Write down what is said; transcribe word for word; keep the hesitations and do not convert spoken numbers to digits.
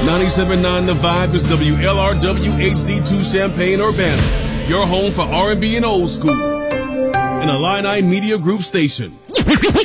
ninety-seven point nine The Vibe is W L R W H D two Champaign, Urbana, your home for R and B and old school. An Illini Media Group station.